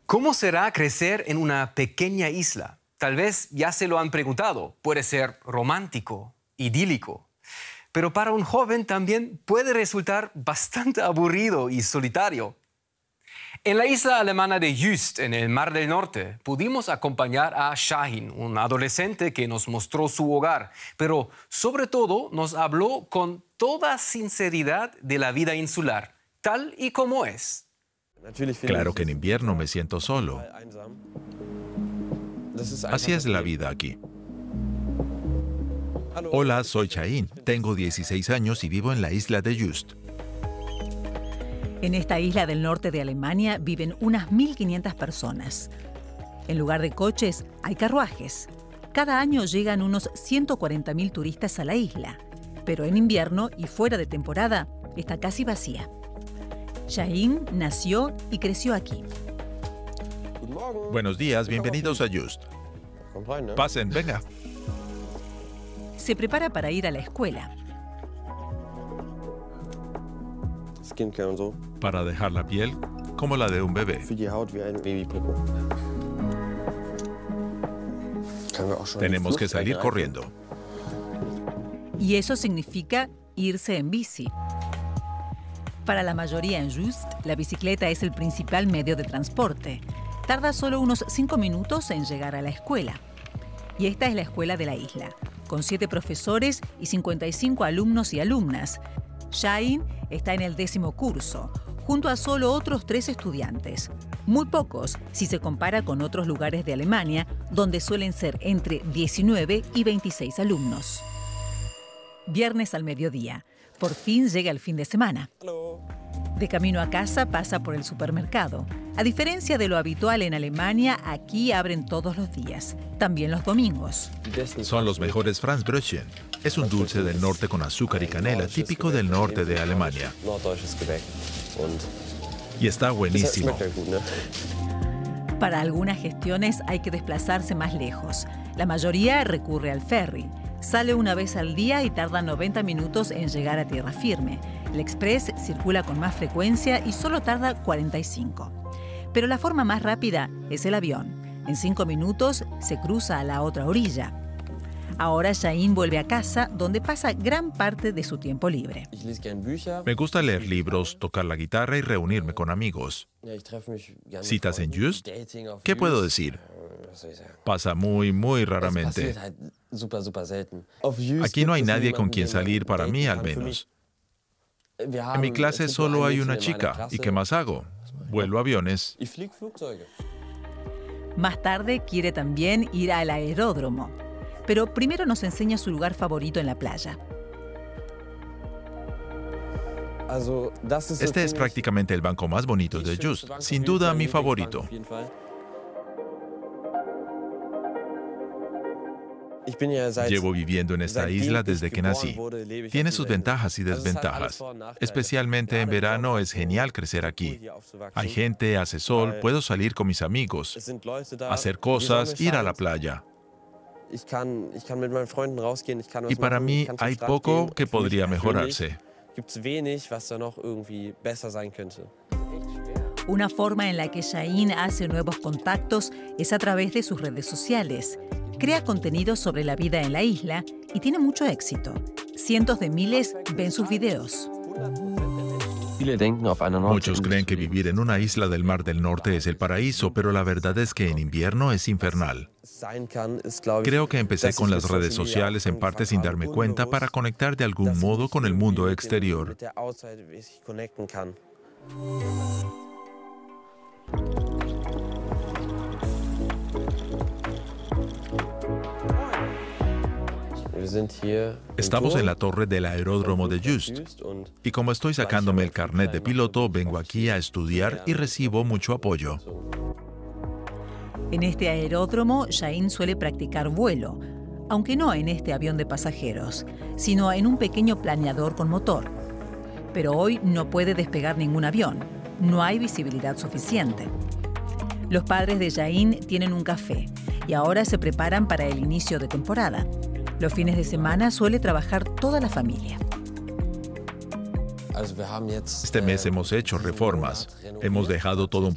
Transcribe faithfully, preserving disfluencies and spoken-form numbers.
¿Cómo será crecer en una pequeña isla? Tal vez ya se lo han preguntado. Puede ser romántico, idílico. Pero para un joven también puede resultar bastante aburrido y solitario. En la isla alemana de Juist, en el Mar del Norte, pudimos acompañar a Shahin, un adolescente que nos mostró su hogar, pero sobre todo nos habló con toda sinceridad de la vida insular, tal y como es. Claro que en invierno me siento solo. Así es la vida aquí. Hola, soy Shahin. Tengo dieciséis años y vivo en la isla de Juist. En esta isla del norte de Alemania viven unas mil quinientas personas. En lugar de coches, hay carruajes. Cada año llegan unos ciento cuarenta mil turistas a la isla, pero en invierno y fuera de temporada está casi vacía. Shahin nació y creció aquí. Buenos días, bienvenidos a Juist. Pasen, venga. Se prepara para ir a la escuela. Para dejar la piel como la de un bebé. Tenemos que salir corriendo. Y eso significa irse en bici. Para la mayoría en Juist, la bicicleta es el principal medio de transporte. Tarda solo unos cinco minutos en llegar a la escuela. Y esta es la escuela de la isla, con siete profesores y cincuenta y cinco alumnos y alumnas. Shahin está en el décimo curso, junto a solo otros tres estudiantes. Muy pocos si se compara con otros lugares de Alemania, donde suelen ser entre diecinueve y veintiséis alumnos. Viernes al mediodía. Por fin llega el fin de semana. De camino a casa pasa por el supermercado. A diferencia de lo habitual en Alemania, aquí abren todos los días, también los domingos. Son los mejores Franzbrötchen. Es un dulce del norte con azúcar y canela, típico del norte de Alemania. Y está buenísimo. Para algunas gestiones hay que desplazarse más lejos. La mayoría recurre al ferry. Sale una vez al día y tarda noventa minutos en llegar a tierra firme. El express circula con más frecuencia y solo tarda cuarenta y cinco. Pero la forma más rápida es el avión. En cinco minutos se cruza a la otra orilla. Ahora Shahin vuelve a casa, donde pasa gran parte de su tiempo libre. Me gusta leer libros, tocar la guitarra y reunirme con amigos. ¿Citas en Juist? ¿Qué puedo decir? Pasa muy, muy raramente. Aquí no hay nadie con quien salir, para mí al menos. En mi clase solo hay una chica. ¿Y qué más hago? Vuelo aviones. Más tarde quiere también ir al aeródromo. Pero primero nos enseña su lugar favorito en la playa. Este es prácticamente el banco más bonito de Juist. Sin duda, mi favorito. Llevo viviendo en esta isla desde que nací. Tiene sus ventajas y desventajas. Especialmente en verano es genial crecer aquí. Hay gente, hace sol, puedo salir con mis amigos, hacer cosas, ir a la playa. Y para mí hay poco que podría mejorarse. Una forma en la que Shahin hace nuevos contactos es a través de sus redes sociales. Crea contenido sobre la vida en la isla y tiene mucho éxito. Cientos de miles ven sus videos. Muchos creen que vivir en una isla del Mar del Norte es el paraíso, pero la verdad es que en invierno es infernal. Creo que empecé con las redes sociales en parte sin darme cuenta para conectar de algún modo con el mundo exterior. Estamos en la torre del aeródromo de Juist. Y como estoy sacándome el carnet de piloto, vengo aquí a estudiar y recibo mucho apoyo. En este aeródromo, Shahin suele practicar vuelo, aunque no en este avión de pasajeros, sino en un pequeño planeador con motor. Pero hoy no puede despegar ningún avión. No hay visibilidad suficiente. Los padres de Shahin tienen un café y ahora se preparan para el inicio de temporada. Los fines de semana suele trabajar toda la familia. Este mes hemos hecho reformas. Hemos dejado todo un